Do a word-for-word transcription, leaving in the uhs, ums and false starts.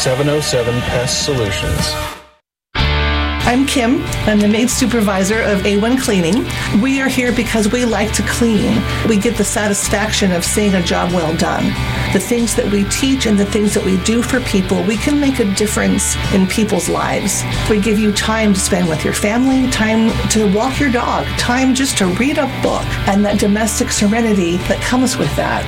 seven oh seven Pest Solutions. I'm Kim. I'm the maid supervisor of A one Cleaning. We are here because we like to clean. We get the satisfaction of seeing a job well done. The things that we teach and the things that we do for people, we can make a difference in people's lives. We give you time to spend with your family, time to walk your dog, time just to read a book, and that domestic serenity that comes with that.